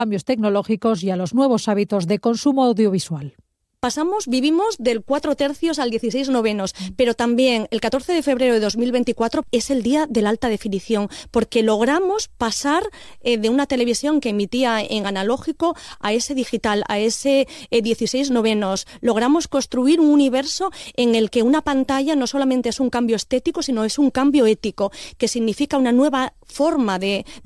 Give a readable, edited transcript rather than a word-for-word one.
cambios tecnológicos y a los nuevos hábitos de consumo audiovisual. Vivimos del 4/3 al 16/9, pero también el 14 de febrero de 2024 es el día de la alta definición, porque logramos pasar de una televisión que emitía en analógico a ese digital, a ese 16/9. Logramos construir un universo en el que una pantalla no solamente es un cambio estético, sino es un cambio ético, que significa una nueva forma de